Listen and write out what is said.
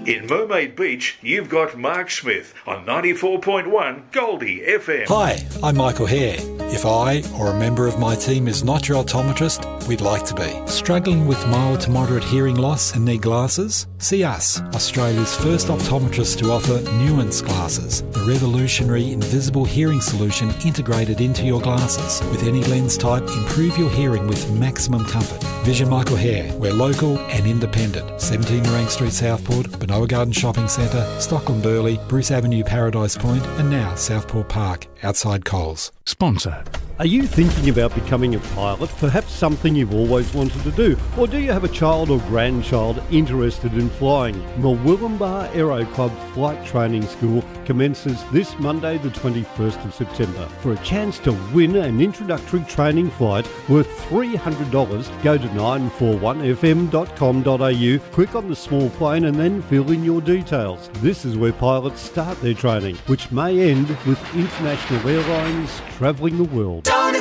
In Mermaid Beach, you've got Mark Smith on 94.1 Goldie FM. Hi, I'm Michael Hare. If I or a member of my team is not your optometrist, we'd like to be. Struggling with mild to moderate hearing loss and need glasses? See us, Australia's first optometrist to offer Nuance glasses, the revolutionary invisible hearing solution integrated into your glasses. With any lens type, improve your hearing with maximum comfort. Vision Michael Hare. We're local and independent. 17 Nerang Street, Southport, Benoa Garden Shopping Centre, Stockland Burleigh, Bruce Avenue, Paradise Point, and now Southport Park, outside Coles. Sponsor. Are you thinking about becoming a pilot? Perhaps something you've always wanted to do? Or do you have a child or grandchild interested in flying? Murwillumbah Aero Club Flight Training School commences this Monday the 21st of September. For a chance to win an introductory training flight worth $300, go to 941fm.com.au, click on the small plane and then fill in your details. This is where pilots start their training, which may end with international airlines travelling the world.